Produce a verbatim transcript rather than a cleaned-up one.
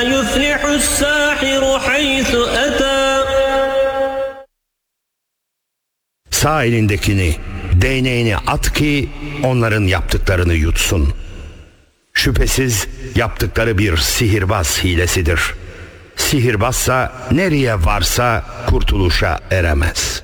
يفلح الساحر حيث أتى. Sağ elindekini, değneğini at ki onların yaptıklarını yutsun. Şüphesiz yaptıkları bir sihirbaz hilesidir. Sihirbazsa nereye varsa kurtuluşa eremez.